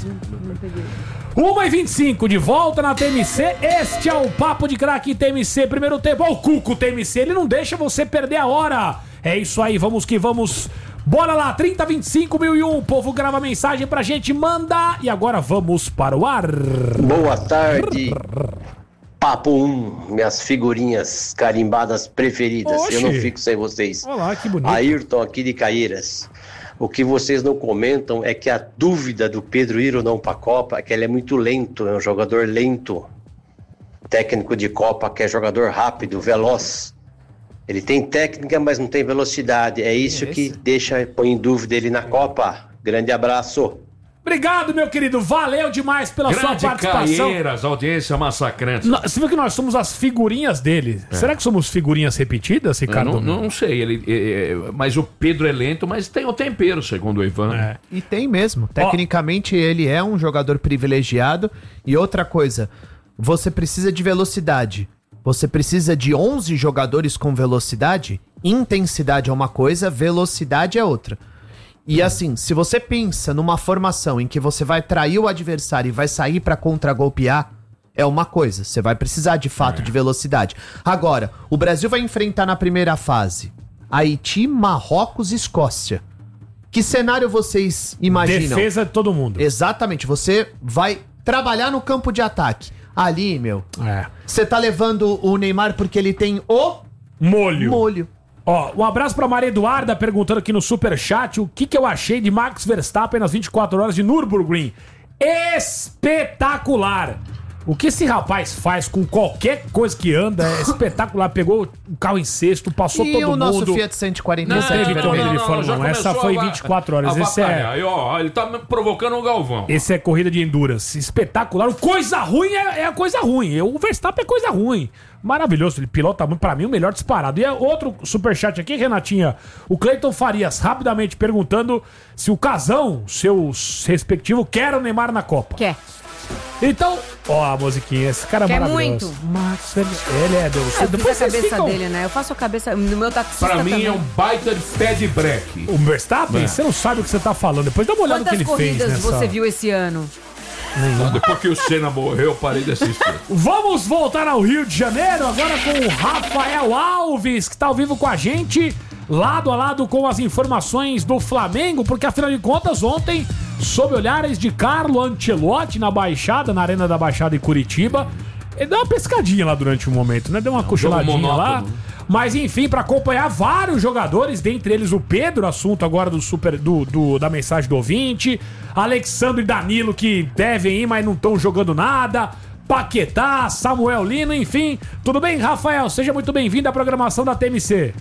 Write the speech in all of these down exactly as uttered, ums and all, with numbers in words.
Não peguei. uma e vinte e cinco, de volta na T M C. Este é o Papo de Craque T M C. Primeiro tempo, ó, o Cuco T M C. Ele não deixa você perder a hora. É isso aí, vamos que vamos. Bora lá, trinta, vinte e cinco, mil e um. O povo grava mensagem pra gente, manda. E agora vamos para o ar. Boa tarde. Papo um, minhas figurinhas carimbadas preferidas. Oxi. Eu não fico sem vocês. Olá, que bonito. Ayrton aqui de Caíras. O que vocês não comentam é que a dúvida do Pedro ir ou não para a Copa é que ele é muito lento, é um jogador lento. Técnico de Copa que é jogador rápido, veloz. Ele tem técnica, mas não tem velocidade. É isso Esse? que deixa, põe em dúvida ele na Copa. Grande abraço. Obrigado, meu querido. Valeu demais pela sua Grande participação. Caeiras, audiência massacrante. No- Você viu que nós somos as figurinhas dele? Será que somos figurinhas repetidas, Eu Ricardo? não, não sei, ele, é, é, mas o Pedro é lento, mas tem o tempero, segundo o Ivan. É. E tem mesmo. Tecnicamente, ele é um jogador privilegiado. E outra coisa, você precisa de velocidade. Você precisa de onze jogadores com velocidade. Intensidade é uma coisa, velocidade é outra. E assim, se você pensa numa formação em que você vai trair o adversário e vai sair pra contragolpear, é uma coisa. Você vai precisar de fato de velocidade. Agora, o Brasil vai enfrentar na primeira fase Haiti, Marrocos e Escócia. Que cenário vocês imaginam? Defesa de todo mundo. Exatamente, você vai trabalhar no campo de ataque. Ali, meu, É. você tá levando o Neymar porque ele tem o Molho. molho. Ó, um abraço pra Maria Eduarda perguntando aqui no Superchat o que, que eu achei de Max Verstappen nas vinte e quatro horas de Nürburgring. Espetacular! O que esse rapaz faz com qualquer coisa que anda é espetacular. Pegou o carro em sexto, passou E todo o nosso mundo. Fiat cento e quarenta e Não sete teve vermelho. corrida de Fórmula já um. Essa começou foi a va- vinte e quatro horas. a Esse é, batalhar. Aí, ó, ele tá provocando o Galvão. esse é corrida de endurance. Espetacular. O coisa ruim é, é a coisa ruim. O Verstappen é coisa ruim. Maravilhoso. Ele pilota muito. Pra mim, o melhor disparado. E é outro superchat aqui, Renatinha. O Cleiton Farias, rapidamente perguntando se o Casão, seu respectivo, quer o Neymar na Copa. Quer. Então, ó a musiquinha. Esse cara é Quer maravilhoso. muito. Max, ele, ele é Deus. Eu fiz a Depois vocês cabeça ficam... dele, né? Eu faço a cabeça. No meu taxista Pra mim também. é um baita de pé de breque. O Verstappen, É. você não sabe o que você tá falando. Depois dá uma olhada no que Quantas ele fez corridas nessa... você viu esse ano? Depois que o Senna morreu, eu parei de assistir. Vamos voltar ao Rio de Janeiro agora com o Rafael Alves, que está ao vivo com a gente, lado a lado com as informações do Flamengo, porque afinal de contas, ontem, sob olhares de Carlo Ancelotti na Baixada, na Arena da Baixada em Curitiba, ele deu uma pescadinha lá durante um momento, né? Deu uma cochiladinha lá. Mas enfim, para acompanhar vários jogadores, dentre eles o Pedro, assunto agora do super do, do- da mensagem do ouvinte, Alexandre e Danilo que devem ir, mas não estão jogando nada, Paquetá, Samuel Lino, enfim. Tudo bem, Rafael? Seja muito bem-vindo à programação da T M C.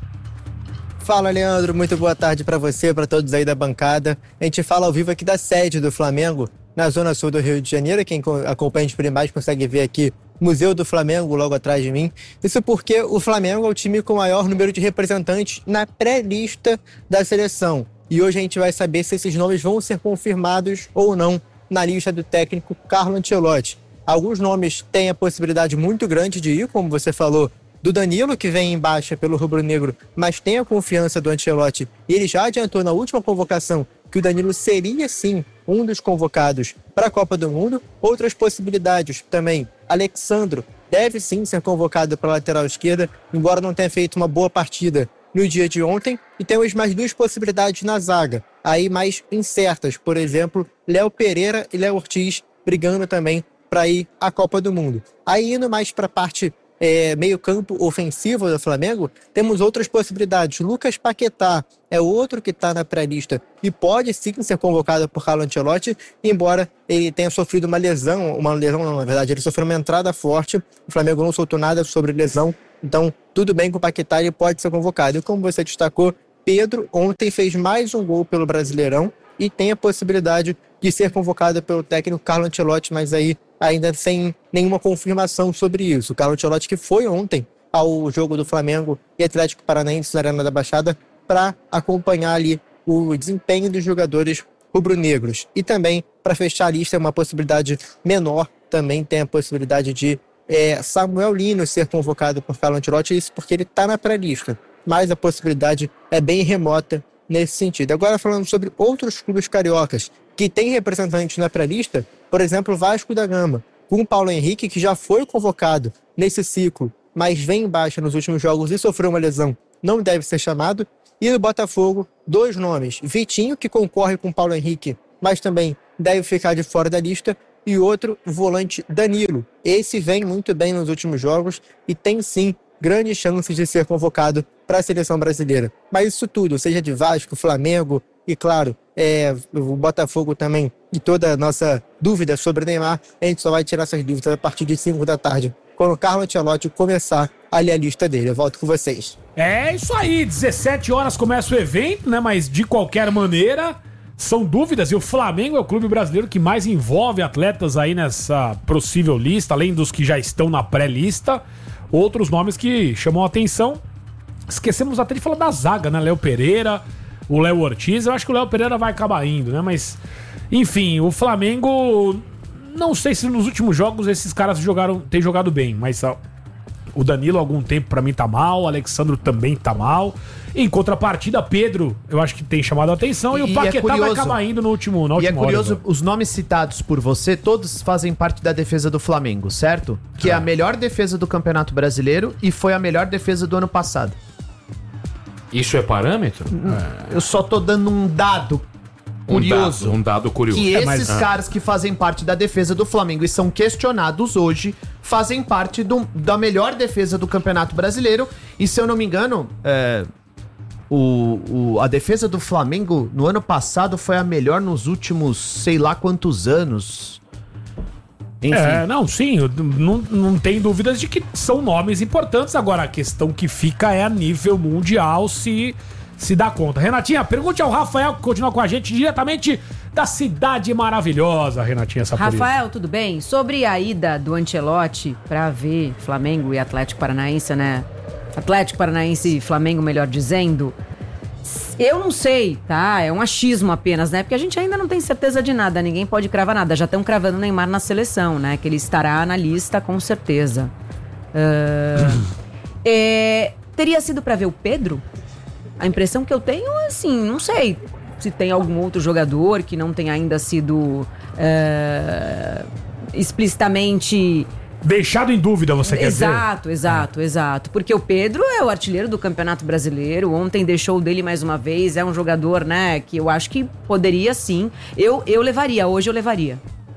Fala, Leandro. Muito boa tarde para você, para todos aí da bancada. A gente fala ao vivo aqui da sede do Flamengo, na zona sul do Rio de Janeiro. Quem co- acompanha de por imagem consegue ver aqui o Museu do Flamengo logo atrás de mim. Isso porque o Flamengo é o time com o maior número de representantes na pré-lista da seleção. E hoje a gente vai saber se esses nomes vão ser confirmados ou não na lista do técnico Carlo Ancelotti. Alguns nomes têm a possibilidade muito grande de ir, como você falou, do Danilo, que vem em baixa pelo rubro-negro, mas tem a confiança do Ancelotti. E ele já adiantou na última convocação que o Danilo seria, sim, um dos convocados para a Copa do Mundo. Outras possibilidades também. Alexandro deve, sim, ser convocado para a lateral esquerda, embora não tenha feito uma boa partida no dia de ontem. E temos mais duas possibilidades na zaga, aí mais incertas. Por exemplo, Léo Pereira e Léo Ortiz brigando também para ir à Copa do Mundo. Aí indo mais para a parte é, meio campo ofensivo do Flamengo, temos outras possibilidades. Lucas Paquetá é outro que está na pré-lista e pode sim ser convocado por Carlo Ancelotti, embora ele tenha sofrido uma lesão, uma lesão não, na verdade, ele sofreu uma entrada forte, o Flamengo não soltou nada sobre lesão, então tudo bem com o Paquetá, ele pode ser convocado. E como você destacou, Pedro ontem fez mais um gol pelo Brasileirão e tem a possibilidade de ser convocado pelo técnico Carlo Ancelotti, mas aí ainda sem nenhuma confirmação sobre isso. O Carlo Ancelotti que foi ontem ao jogo do Flamengo e Atlético Paranaense na Arena da Baixada para acompanhar ali o desempenho dos jogadores rubro-negros. E também, para fechar a lista, uma possibilidade menor, também tem a possibilidade de é, Samuel Lino ser convocado por Carlo Ancelotti, isso porque ele está na pré-lista. Mas a possibilidade é bem remota, nesse sentido. Agora, falando sobre outros clubes cariocas que têm representantes na pré-lista, por exemplo, o Vasco da Gama, com o Paulo Henrique, que já foi convocado nesse ciclo, mas vem em baixa nos últimos jogos e sofreu uma lesão, não deve ser chamado. E no Botafogo, dois nomes. Vitinho, que concorre com o Paulo Henrique, mas também deve ficar de fora da lista. E outro, o volante Danilo. Esse vem muito bem nos últimos jogos e tem sim grandes chances de ser convocado para a seleção brasileira. Mas isso tudo, seja de Vasco, Flamengo e, claro, é, o Botafogo também, e toda a nossa dúvida sobre Neymar, a gente só vai tirar essas dúvidas a partir de cinco da tarde, quando o Carlo Ancelotti começar a ler a lista dele. Eu volto com vocês. É isso aí, dezessete horas começa o evento, né? Mas de qualquer maneira, são dúvidas. E o Flamengo é o clube brasileiro que mais envolve atletas aí nessa possível lista, além dos que já estão na pré-lista. Outros nomes que chamam a atenção. Esquecemos até de falar da zaga, né? Léo Pereira, o Léo Ortiz. Eu acho que o Léo Pereira vai acabar indo, né? Mas, enfim, o Flamengo... Não sei se nos últimos jogos esses caras jogaram, têm jogado bem, mas... O Danilo, há algum tempo, pra mim, tá mal. O Alexandro também tá mal. Em contrapartida, Pedro, eu acho que tem chamado a atenção. E, e o Paquetá é curioso, vai acabar indo no último na E é curioso, hora, os nomes citados por você, todos fazem parte da defesa do Flamengo, certo? Que é, é a melhor defesa do Campeonato Brasileiro e foi a melhor defesa do ano passado. Isso é parâmetro? É. Eu só tô dando um dado curioso. Um dado, um dado curioso. Que é, esses mas, caras que fazem parte da defesa do Flamengo e são questionados hoje, fazem parte do, da melhor defesa do Campeonato Brasileiro. E se eu não me engano, é, o, o, a defesa do Flamengo no ano passado foi a melhor nos últimos sei lá quantos anos. Enfim. É, não, sim, não, não tem dúvidas de que são nomes importantes. Agora, a questão que fica é a nível mundial se... se dá conta. Renatinha, pergunte ao Rafael, que continua com a gente diretamente da cidade maravilhosa, Renatinha Sapori. Rafael, tudo bem? Sobre a ida do Ancelotti pra ver Flamengo e Atlético Paranaense, né? Atlético Paranaense e Flamengo, melhor dizendo. Eu não sei, tá? É um achismo apenas, né? Porque a gente ainda não tem certeza de nada, ninguém pode cravar nada. Já estão cravando o Neymar na seleção, né? Que ele estará na lista com certeza. Uh, é, teria sido pra ver o Pedro? A impressão que eu tenho é assim, não sei se tem algum outro jogador que não tenha ainda sido é, explicitamente... Deixado em dúvida, você quer dizer? Exato, exato, é. exato. Porque o Pedro é o artilheiro do Campeonato Brasileiro, ontem deixou o dele mais uma vez, é um jogador, né, que eu acho que poderia sim. Eu, eu levaria, hoje eu levaria.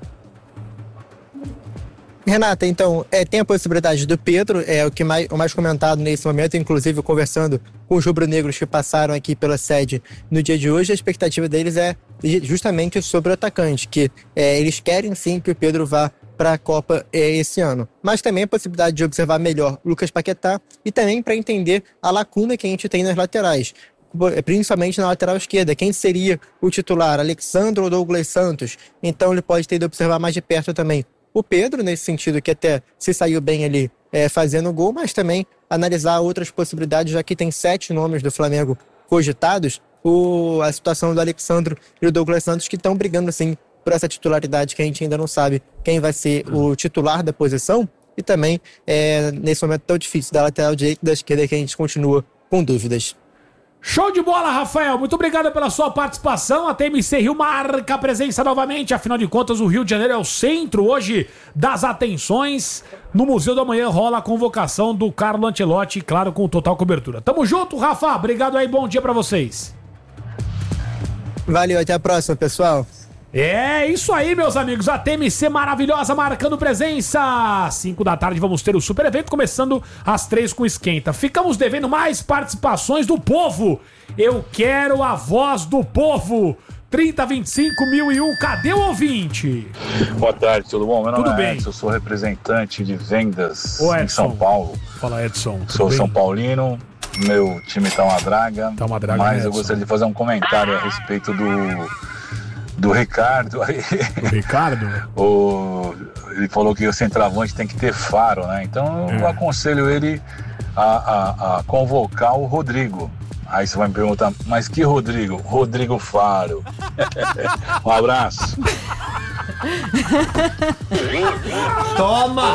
Renata, então, é, tem a possibilidade do Pedro, é o que mais, o mais comentado nesse momento, inclusive conversando com os rubro-negros que passaram aqui pela sede no dia de hoje, a expectativa deles é justamente sobre o atacante, que é, eles querem sim que o Pedro vá para a Copa é, esse ano. Mas também a possibilidade de observar melhor Lucas Paquetá e também para entender a lacuna que a gente tem nas laterais, principalmente na lateral esquerda. Quem seria o titular, Alexandre ou Douglas Santos? Então ele pode ter de observar mais de perto também o Pedro, nesse sentido que até se saiu bem ali é, fazendo gol, mas também analisar outras possibilidades, já que tem sete nomes do Flamengo cogitados, o, a situação do Alexandre e o Douglas Santos que estão brigando assim por essa titularidade que a gente ainda não sabe quem vai ser o titular da posição e também é, nesse momento tão difícil da lateral direita e da esquerda que a gente continua com dúvidas. Show de bola, Rafael. Muito obrigado pela sua participação. A T M C Rio marca a presença novamente. Afinal de contas, o Rio de Janeiro é o centro hoje das atenções. No Museu do Amanhã rola a convocação do Carlo Ancelotti, claro, com total cobertura. Tamo junto, Rafa. Obrigado aí. Bom dia pra vocês. Valeu. Até a próxima, pessoal. É isso aí, meus amigos. A T M C maravilhosa marcando presença. cinco da tarde vamos ter o super evento, começando às três com esquenta. Ficamos devendo mais participações do povo. Eu quero a voz do povo. trinta, vinte e cinco, mil e um. Cadê o ouvinte? Boa tarde, tudo bom? Meu nome tudo é bem. Edson, eu sou representante de vendas Ô, em São Paulo. Fala, Edson. Sou bem? São Paulino. Meu time tá uma draga. Tá uma draga, mas né, eu gostaria de fazer um comentário a respeito do... do Ricardo aí. O Ricardo? o, ele falou que o centroavante tem que ter faro, né? Então eu é. aconselho ele a, a, a convocar o Rodrigo. Aí você vai me perguntar, mas que Rodrigo? Rodrigo Faro. Um abraço. Toma!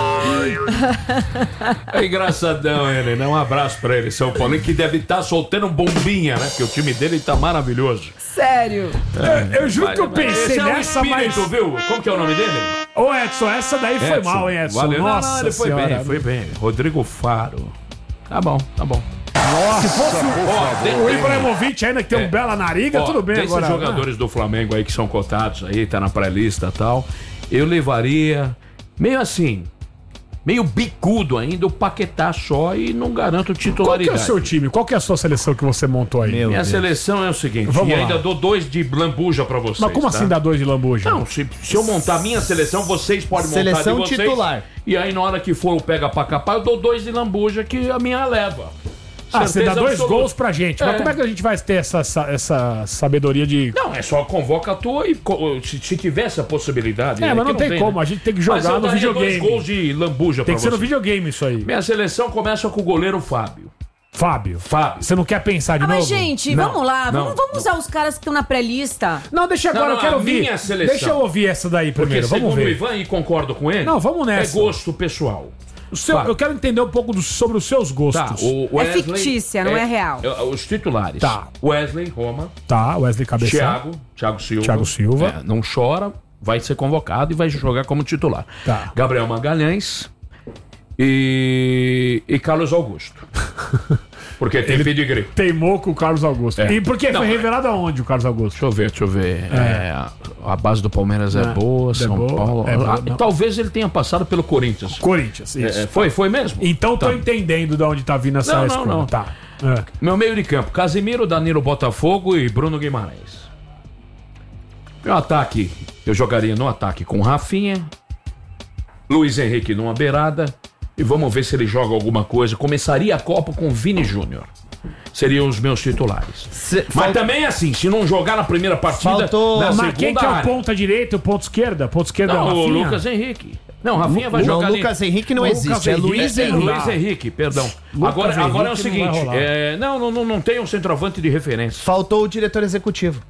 É engraçadão ele, né? Um abraço pra ele, São Paulo, que deve estar soltando um bombinha, né? Porque o time dele tá maravilhoso. Sério. Eu, eu juro que eu pensei Esse é um nessa, mas... espírito, viu? Como que é o nome dele? Ô, Edson, essa daí foi Edson. mal, hein, Edson? Valeu. Nossa não, não, ele foi senhora. bem, foi bem. Rodrigo Faro. Tá bom, tá bom. Nossa, se fosse Ó, tem- o tem- Ibrahimovic ainda que tem É. um bela nariga, Ó, tudo bem desses agora. jogadores do Flamengo aí que são cotados aí, tá na pré-lista e tal, eu levaria meio assim, meio bicudo ainda, o Paquetá só e não garanto Qual que é titularidade. o seu time? Qual que é a sua seleção que você montou aí? Meu Minha Deus. seleção é o seguinte, Vamos e lá. ainda dou dois de lambuja pra vocês. Mas como tá? assim dá dois de lambuja? Não, se, se eu montar a minha seleção, vocês podem Seleção montar de vocês. titular. E aí na hora que for o pega pra capar, eu dou dois de lambuja que a minha leva. Ah, você dá Certeza dois absoluta. gols pra gente. Mas É. como é que a gente vai ter essa, essa, essa sabedoria de... Não, é só convoca a tua e co- se, se tivesse a possibilidade. É, né, mas que não tem como, né? a gente tem que Mas jogar eu no daria dois videogame. gols de lambuja Tem pra que ser no você. videogame isso aí. Minha seleção começa com o goleiro Fábio. Fábio, Fábio. você não quer pensar de Ah, novo? mas, gente, Não, vamos lá. não, vamos vamos não. usar os caras que estão na pré-lista. Não, deixa agora, Não, eu não, quero a ouvir. minha seleção. Deixa eu ouvir essa daí Porque primeiro, vamos segundo o ver. Ivan, e concordo com ele, Não, vamos nessa. é gosto pessoal. O seu- Fábio. eu quero entender um pouco do- sobre os seus Tá, gostos. o Wesley, É fictícia, não é real. é, Os titulares. Tá. Wesley, Roma, Tá, Wesley Cabeção. Thiago, Thiago Silva. Thiago Silva. É, não chora, vai ser convocado e vai jogar como titular. Tá. Gabriel Magalhães e, e Carlos Augusto. Porque tem pedigree. Teimou com o Carlos Augusto. É. E por quê? Não, Foi é- revelado aonde o Carlos Augusto? Deixa eu ver, deixa eu ver. É, a- a base do Palmeiras é, É, boa, é São boa, Paulo. é boa, Ah, não. talvez ele tenha passado pelo Corinthians. Corinthians, isso. É, foi, foi mesmo? Então tô Tá. entendendo de onde tá vindo essa Não, não, escolha. não. Tá. É. Meu meio de campo, Casimiro, Danilo Botafogo e Bruno Guimarães. Meu ataque, eu jogaria no ataque com Rafinha, Luiz Henrique numa beirada e vamos ver se ele joga alguma coisa. Começaria a Copa com Vini Júnior. Seriam os meus titulares. Se- Mas fal- também assim, se não jogar na primeira partida, Faltou- na Mas segunda quem que é o área. ponta direita e o ponto esquerda? Ponto esquerda é o Não, o Rafinha? Lucas Henrique. Não, Rafinha vai Não, jogar ali. Lucas Henrique não Lucas existe, é Henrique Luiz é- É, Henrique. Luiz Henrique, perdão. Lucas Agora, agora é o Henrique não vai seguinte, rolar. é, não, não, não, não tem um centroavante de referência. Faltou o diretor executivo.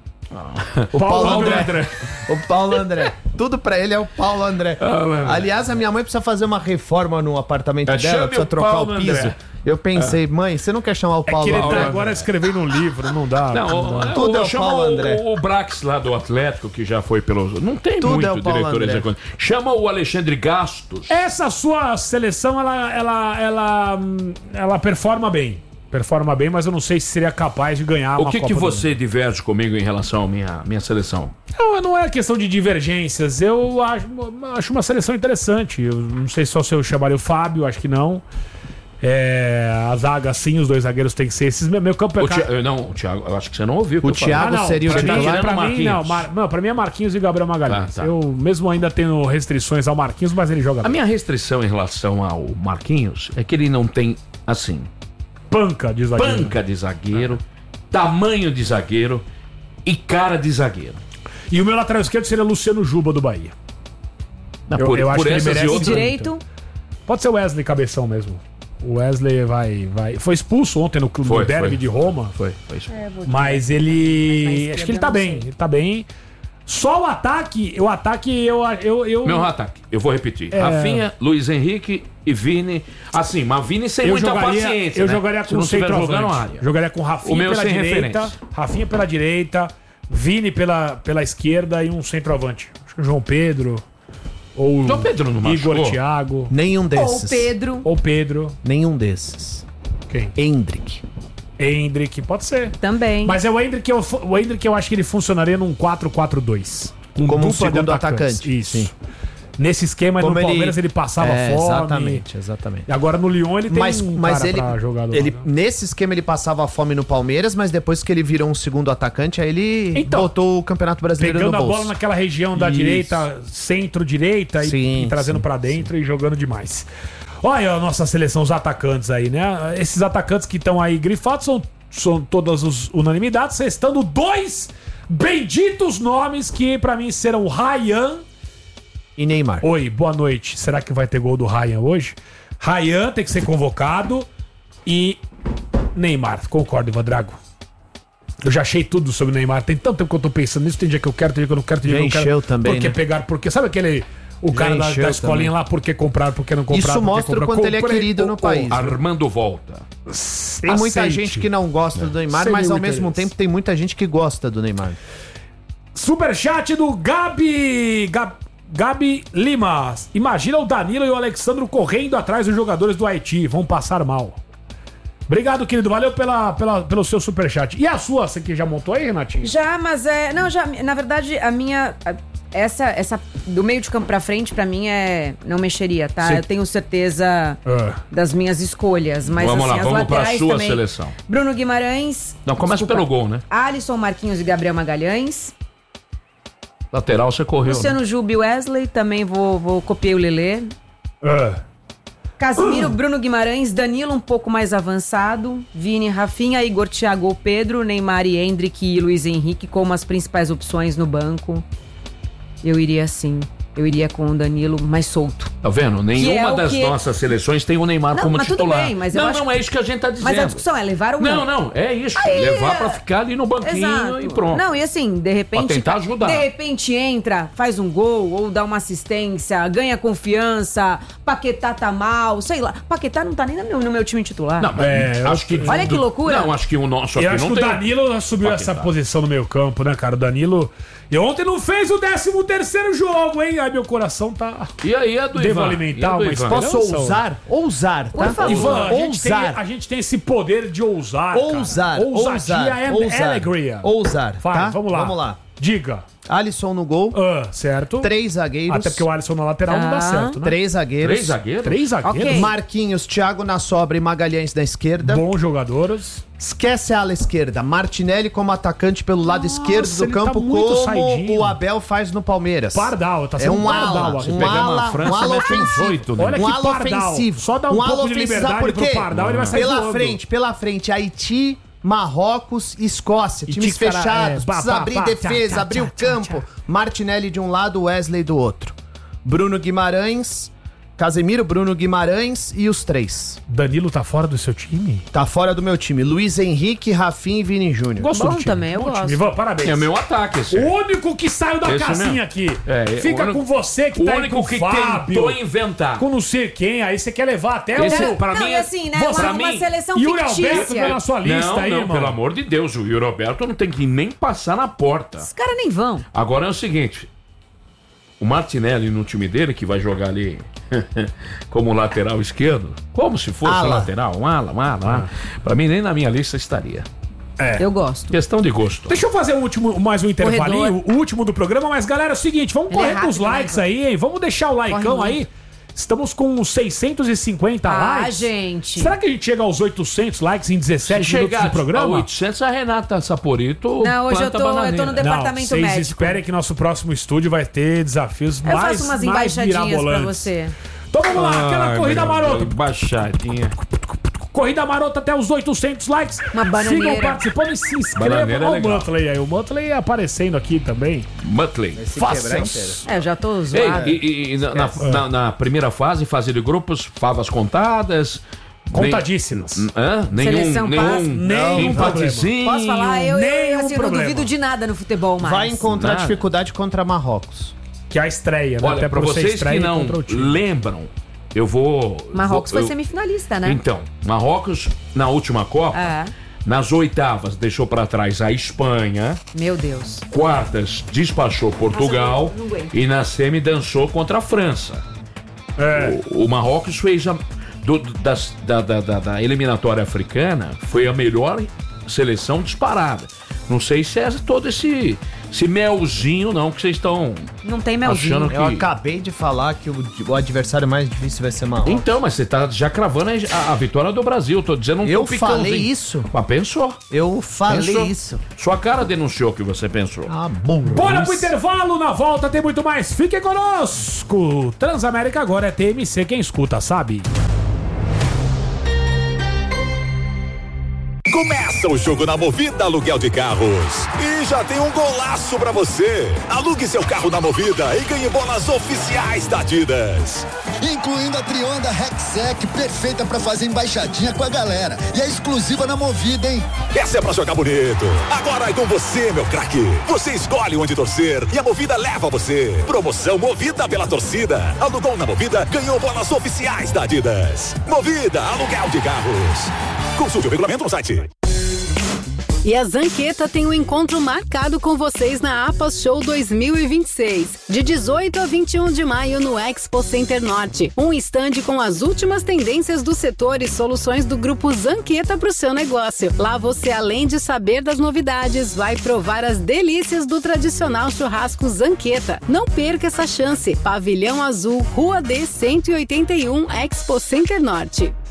O Paulo Paulo André. André. O Paulo André. Tudo pra ele é o Paulo André. mano. Aliás, a minha mãe precisa fazer uma reforma no apartamento É, dela, chame precisa o trocar Paulo o piso. André. Eu pensei, mãe, você não quer chamar o É que Paulo ele André? tá agora escrevendo um livro, não dá. Não, não dá. o- Tudo é o chama Paulo André. O, o Brax lá do Atlético, que já foi pelo. Não tem Tudo muito é o Paulo diretor André. executivo. Chama o Alexandre Gastos. Essa sua seleção, ela, ela, ela, hum, ela performa bem. Performa bem, mas eu não sei se seria capaz de ganhar O uma que, Copa que do você diverge comigo em relação à minha, minha seleção? Não, não é questão de divergências. Eu acho, acho uma seleção interessante. Eu não sei só se eu chamaria o Fábio, acho que não. É, a zaga, sim, os dois zagueiros tem que ser esses. Meu campo é O ca- Thi- Não, o Thiago, eu acho que você não ouviu. que O eu falei. Thiago seria o pra mim, titular? pra mim, Marquinhos. não, Mar... não, pra mim é Marquinhos e Gabriel Magalhães. Tá, tá. Eu, mesmo ainda tendo restrições ao Marquinhos, mas ele joga A bem. minha restrição em relação ao Marquinhos é que ele não tem, assim, Panca de zagueiro. panca de zagueiro, tamanho de zagueiro e cara de zagueiro. E o meu lateral esquerdo seria Luciano Juba do Bahia. Não, Eu- eu acho que ele essas merece e E outras. direito? Pode ser o Wesley Cabeção mesmo. O Wesley vai. vai... Foi expulso ontem no, no Foi, derby foi. de Roma. Foi, foi isso. Mas ele. Mas Acho que ele tá eu não bem. sei. Ele tá bem. Só o ataque. O ataque eu. eu, eu Meu ataque, eu vou repetir. É. Rafinha, Luiz Henrique e Vini. Assim, mas Vini sem eu muita jogaria, paciência. eu né? jogaria Se com não o estiver jogando centroavante. área. Jogaria com Rafinha O meu pela sem direita. referência. Rafinha pela direita. Vini pela, pela esquerda e um centroavante. Acho que o João Pedro. Ou João Pedro não Igor machucou? Thiago. Nenhum Ou desses. Pedro. Ou Pedro. Nenhum desses. Quem? Hendrick. Hendrick, pode ser. Também. Mas é o Hendrick, eu, o Hendrick eu acho que ele funcionaria num quatro quatro dois. Com Como um dupla de segundo atacantes. atacante, Isso. sim. Nesse esquema Como no ele- Palmeiras ele passava É, fome. exatamente, exatamente. E agora no Lyon ele tem Mas, um mas cara ele, pra jogar do ele lado. nesse esquema ele passava fome no Palmeiras, mas depois que ele virou um segundo atacante, aí ele Então, botou o Campeonato Brasileiro Pegando no a bolso. bola naquela região da Isso. direita, centro-direita e, Sim, e trazendo sim, pra dentro e jogando demais. Olha a nossa seleção, os atacantes aí, né? Esses atacantes que estão aí grifados são, são todas os unanimidades, restando dois benditos nomes que pra mim serão Ryan. E Neymar. Oi, boa noite. Será que vai ter gol do Ryan hoje? Ryan tem que ser convocado e Neymar. Concordo, Ivan Drago. Eu já achei tudo sobre o Neymar. Tem tanto tempo que eu tô pensando nisso. Tem dia que eu quero, tem dia que eu não quero, tem dia que eu não quero. Encheu também, Porque né? pegar, porque sabe aquele... O cara da, da escolinha lá, por que comprar, por que não comprar? Isso mostra o quanto ele é querido no país. Armando Volta. Tem muita gente que não gosta do Neymar, mas ao mesmo tempo tem muita gente que gosta do Neymar. Superchat do Gabi... Gabi... Gabi Lima. Imagina o Danilo e o Alexandro correndo atrás dos jogadores do Haiti. Vão passar mal. Obrigado, querido. Valeu pela, pela, pelo seu superchat. E a sua, você que já montou aí, Renatinho? Já, mas é... Não, já... Na verdade, a minha... Essa, essa do meio de campo pra frente, pra mim, é não mexeria, tá? Sim. Eu tenho certeza Ah. das minhas escolhas. Mas, Vamos assim, lá, as vamos pra laterais sua também. seleção. Bruno Guimarães. Não, começa desculpa, pelo gol, né? Alisson, Marquinhos e Gabriel Magalhães. Lateral você correu. Né? Luciano Juba e Wesley. Também vou, vou copiar o Lelê. Ah. Casimiro, Bruno Guimarães, Danilo um pouco mais avançado, Vini, Rafinha, Igor, Thiago, Pedro, Neymar e Hendrick e Luiz Henrique como as principais opções no banco. Eu iria assim. Eu iria com o Danilo mais solto. Tá vendo? Nenhuma é o das que- nossas seleções tem o Neymar Não, como mas tudo titular. bem, mas eu não, acho não, é isso que a gente tá dizendo. Mas a discussão é levar um. Não, não, é isso. Aí, levar é- pra ficar ali no banquinho Exato. e pronto. Não, e assim, de repente. Pra tentar ajudar. De repente entra, faz um gol, ou dá uma assistência, ganha confiança, Paquetá tá mal, sei lá. Paquetá não tá nem no meu, no meu time titular. Não, mas É, acho que... Olha que loucura. Não, acho que o nosso Eu aqui acho não que o tem. Danilo assumiu Paquetá. essa posição no meio campo, né, cara? O Danilo... E ontem não fez o décimo terceiro jogo, hein? Ai, meu coração tá... E aí a do Devo Ivan? alimentar E a do uma Ivan? esposa? Posso Não, ousar? Ousar, tá? Por favor. Ivan, a gente, tem, Ousar. a gente tem esse poder de ousar, Ousar, cara. ousar, Ousadia é ousar, alegria. ousar, Vai, tá? vamos lá. Vamos lá. Diga. Alisson no gol, Ah, certo? três zagueiros, Até porque o Alisson na lateral não dá Ah. certo, né? três zagueiros, Três zagueiros? Três zagueiros? Ok. Marquinhos, Thiago na sobra e Magalhães na esquerda. Bons jogadores. Esquece a ala esquerda. Martinelli como atacante pelo lado esquerdo do ele tá campo, muito como saidinho. o Abel faz no Palmeiras. Pardal, tá É sendo um pardal. ala, aqui. um pegar uma ala, França, um ala mete uns ofensivo. oito, né? Olha um que ala pardal. ofensivo. Só dá um ala pouco de ofensivo, liberdade sabe por pro quê? pardal, ele vai sair Pela voando. frente, pela frente, Haiti, Marrocos e Escócia. E Times tinha que ficar, fechados, é, pá, precisa pá, abrir pá, defesa, tchá, abrir tchá, o tchá, campo. tchá. Martinelli de um lado, Wesley do outro. Bruno Guimarães, Casemiro, Bruno Guimarães e os três. Danilo tá fora do seu time? Tá fora do meu time. Luiz Henrique, Rafinha e Vini Júnior. Gosto Bom do time. também, eu Bom gosto. time. Ivan, parabéns. É meu ataque esse. O único que saiu da Esse casinha mesmo. aqui. É, Fica o único- com você que O tá aí único com o que Fábio, tentou inventar. com não sei quem. Aí você quer levar até Esse- o... pra não, mim e é- assim, né? Você- Uma, pra uma mim- seleção Yuri Alberto fictícia. tá na sua lista não, aí, não, irmão. pelo amor de Deus, o Yuri Alberto não tem que nem passar na porta. Os caras nem vão. Agora é o seguinte, o Martinelli no time dele, que vai jogar ali como lateral esquerdo, como se fosse Ala. lateral, um ala, um ala, um ala. Pra mim nem na minha lista estaria. Eu gosto. Questão de gosto. Deixa eu fazer um último, mais um intervalinho, Corredor. o último do programa, mas galera, é o seguinte, vamos Ele é correr com os rápido, likes né, aí, hein? Vamos deixar o likeão Corre aí. Estamos com seiscentos e cinquenta Ah, likes. gente. Será que a gente chega aos oitocentos likes em dezessete Se minutos chegar de programa? a oitocentos, a Renata Saporito Não, hoje eu planta tô- eu bananeira. tô no departamento Não, vocês médico. esperem que nosso próximo estúdio vai ter desafios Eu mais faço umas mais embaixadinhas pra mirabolantes. você. Então vamos lá, aquela Ai, corrida meu marota. Deus, baixadinha. Corrida marota até os oitocentos likes. Uma bananeira. Sigam participando e se inscrevam. Bananeira é Olha o legal. Muttley aí. O Muttley aparecendo aqui também. Muttley. Quebrar inteiro. É, eu já tô Ei, zoado. e, e- e na, na- na- na primeira fase, fase de grupos, favas contadas. Contadíssimas. Nem, hã? Nenhum, Seleção nenhum, passa. Nenhum empatezinho. Posso falar? Eu, eu, nenhum assim, eu não problema. duvido de nada no futebol mais. Vai encontrar Nada. dificuldade contra Marrocos. Que é a estreia, né? Olha, Até pra por ser vocês estreia que não contra o time. lembram, eu vou... Marrocos vou, foi eu- semifinalista, né? Então, Marrocos, na última Copa, É. nas oitavas, deixou pra trás a Espanha, Meu Deus. quartas, despachou Portugal Nossa, eu não- não aguento. e na semi dançou contra a França. É. O, o Marrocos fez a... do- das- da, da, da- da eliminatória africana, foi a melhor seleção disparada. Não sei se é todo esse, esse melzinho, não, que vocês estão Não tem melzinho. achando que... Eu acabei de falar que o, o adversário mais difícil vai ser Marrocos. Então, mas você tá já cravando a, a vitória do Brasil. Tô dizendo um Eu topicãozinho. falei isso? Mas pensou. Eu falei Pensou. isso. Sua cara denunciou que você pensou. Ah, burro. Bora pro intervalo, na volta tem muito mais. Fiquem conosco. Transamérica agora é T M C, quem escuta sabe. Começa o jogo na Movida Aluguel de Carros. E já tem um golaço pra você. Alugue seu carro na Movida e ganhe bolas oficiais da Adidas. Incluindo a Trionda Rexec, perfeita pra fazer embaixadinha com a galera. E é exclusiva na Movida, hein? Essa é pra jogar bonito. Agora é com você, meu craque. Você escolhe onde torcer e a Movida leva você. Promoção Movida pela torcida. Alugou na Movida, ganhou bolas oficiais da Adidas. Movida Aluguel de Carros. Consulte o regulamento no site. E a Zanqueta tem um encontro marcado com vocês na APAS Show dois mil e vinte e seis, de dezoito a vinte e um de maio no Expo Center Norte. Um estande com as últimas tendências do setor e soluções do grupo Zanqueta para o seu negócio. Lá você, além de saber das novidades, vai provar as delícias do tradicional churrasco Zanqueta. Não perca essa chance. Pavilhão Azul, Rua D cento e oitenta e um, Expo Center Norte.